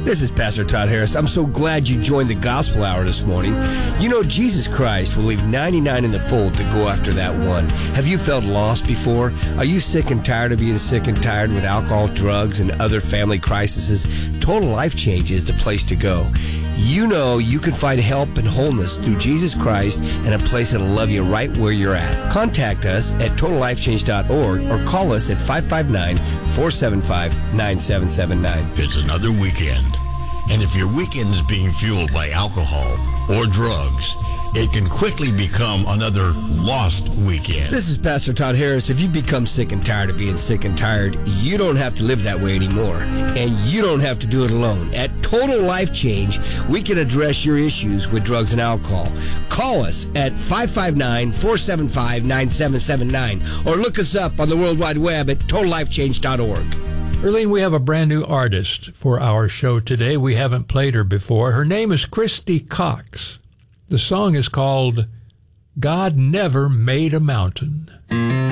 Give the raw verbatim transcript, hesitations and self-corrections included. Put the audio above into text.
This is Pastor Todd Harris. I'm so glad you joined the Gospel Hour this morning. You know, Jesus Christ will leave ninety-nine in the fold to go after that one. Have you felt lost before? Are you sick and tired of being sick and tired with alcohol, drugs, and other family crises? Total Life Change is the place to go. You know you can find help and wholeness through Jesus Christ and a place that'll love you right where you're at. Contact us at total life change dot org or call us at five five nine, four seven five, nine seven seven nine. It's another weekend. And if your weekend is being fueled by alcohol or drugs, it can quickly become another lost weekend. This is Pastor Todd Harris. If you become sick and tired of being sick and tired, you don't have to live that way anymore. And you don't have to do it alone. At Total Life Change, we can address your issues with drugs and alcohol. Call us at five five nine, four seven five, nine seven seven nine or look us up on the World Wide Web at total life change dot org. Earlene, we have a brand new artist for our show today. We haven't played her before. Her name is Christy Cox. The song is called God Never Made a Mountain.